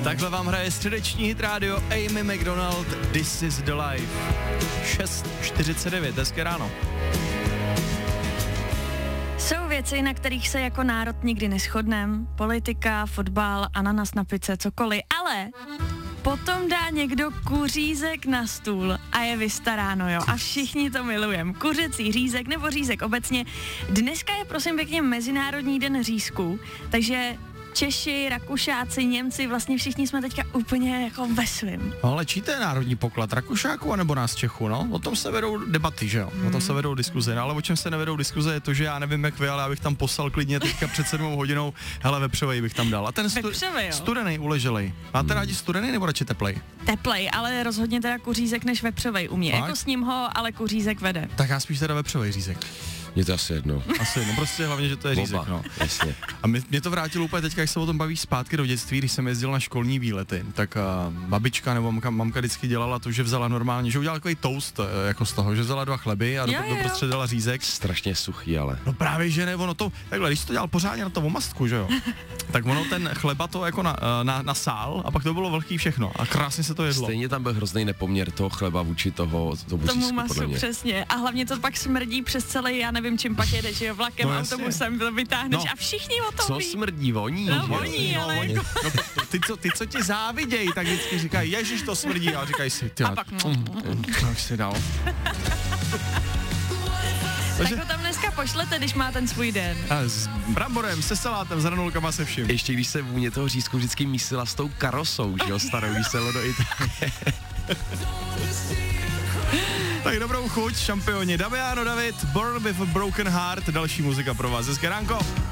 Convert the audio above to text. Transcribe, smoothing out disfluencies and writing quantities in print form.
Takhle vám hraje středeční hit rádio Amy McDonald, This is the Life. 6:49, hezké ráno. Jsou věci, na kterých se jako národ nikdy neshodneme. Politika, fotbal, ananas na pice, cokoliv. Ale potom dá někdo kuřízek na stůl a je vystaráno, jo. A všichni to milujeme. Kuřecí řízek nebo řízek obecně. Dneska je prosím pěkně Mezinárodní den řízků, takže Češi, Rakušáci, Němci, vlastně všichni jsme teďka úplně jako ve svým. No, ale čí to je národní poklad, Rakušáků anebo nás Čechů, no? O tom se vedou debaty, že jo? O tom se vedou diskuze, no, ale o čem se nevedou diskuze je to, že já nevím jak vy, ale já bych tam poslal klidně teďka před 7 hodinou, hele, vepřovej bych tam dal. A ten studenej, uleželej. Máte rádi studenej nebo radši teplej? Teplej, ale rozhodně teda kuřízek než vepřovej u mě. Jako s ním ho, ale kuřízek vede. Tak já spíš teda vepřovej řízek. Je to asi jedno. Asi jedno, prostě hlavně, že to je řízek, no. Jasně. A mě to vrátilo úplně teďka, jak se o tom bavíš zpátky do dětství, když jsem jezdil na školní výlety, tak babička nebo mamka vždycky dělala to, že vzala normálně, že udělala takový toast jako z toho, že vzala 2 chleby a doprostřed dala řízek. Strašně suchý, ale. No právě, že ne, ono to, takhle, když to dělal pořádně na to omastku, že jo, tak ono ten chleba to jako nasál a pak to bylo velký všechno a krásně se to jedlo. Stejně tam byl hrozný nepoměr toho chleba vůči tomu masu, přesně. A hlavně to pak smrdí přes celý, já nevím, čím pak jedeš, že jo, vlakem, no, autobusem, to vytáhneš a všichni o tom ví. Co smrdí, voní? No, voní, ale jako... ty, co ti závidějí, tak vždycky říkají, ježiš, to smrdí, a říkají si, ty, a pak si dal. Tak ho tam dneska pošlete, když má ten svůj den. A s bramborem, se salátem, s hranulkama, se vším. Ještě když se vůně toho řízku vždycky mísila s tou karosou, že jo, starou, když se jelo do Itálie. Tak dobrou chuť, šampioni. Damiano David, Born with a Broken Heart, další muzika pro vás. Hezké ránko.